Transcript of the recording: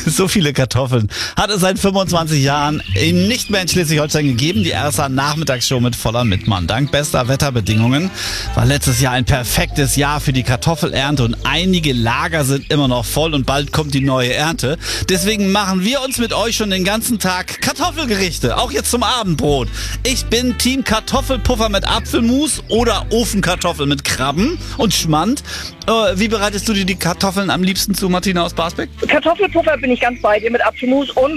So viele Kartoffeln hat es seit 25 Jahren nicht mehr in Schleswig-Holstein gegeben. Die RSA Nachmittagsshow mit voller Mitmann. Dank bester Wetterbedingungen war letztes Jahr ein perfektes Jahr für die Kartoffelernte und einige Lager sind immer noch voll und bald kommt die neue Ernte. Deswegen machen wir uns mit euch schon den ganzen Tag Kartoffelgerichte, auch jetzt zum Abendbrot. Ich bin Team Kartoffelpuffer mit Apfelmus oder Ofenkartoffel mit Krabben und Schmand. Wie bereitest du dir die Kartoffeln am liebsten zu, Martina aus Barsbeck? Kartoffelpuffer bin ich ganz bei dir mit Apfelmus und